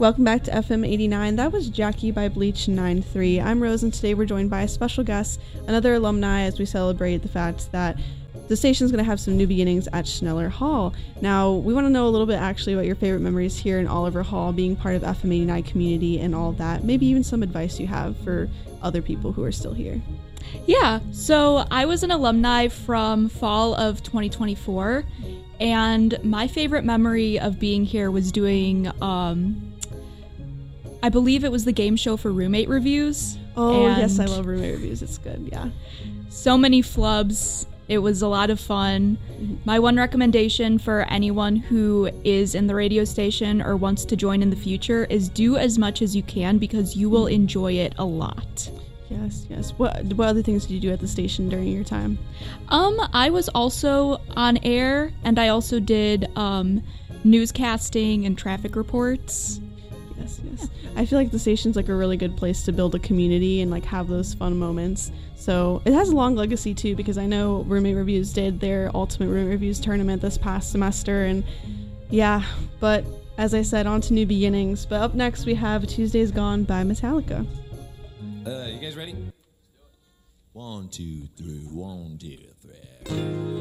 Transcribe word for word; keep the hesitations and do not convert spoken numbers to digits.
Welcome back to F M eighty-nine. That was Jackie by Bleach nine three. I'm Rose, and today we're joined by a special guest, another alumni, as we celebrate the fact that the station's going to have some new beginnings at Schneller Hall. Now, we want to know a little bit actually about your favorite memories here in Oliver Hall, being part of F M eighty-nine community and all of that. Maybe even some advice you have for other people who are still here. Yeah, so I was an alumni from fall of twenty twenty-four, and my favorite memory of being here was doing, um, I believe it was the game show for Roommate Reviews. Oh, yes, I love Roommate Reviews. It's good, yeah. So many flubs. It was a lot of fun. Mm-hmm. My one recommendation for anyone who is in the radio station or wants to join in the future is do as much as you can, because you will enjoy it a lot. Yes, yes. What what other things did you do at the station during your time? Um, I was also on air, and I also did um, newscasting and traffic reports. Yes, yes. I feel like the station's like a really good place to build a community and like have those fun moments. So it has a long legacy too, because I know Roommate Reviews did their Ultimate Roommate Reviews tournament this past semester, and yeah, but as I said, on to new beginnings. But up next we have Tuesday's Gone by Metallica. Uh, you guys ready? One, two, three, one, two, three.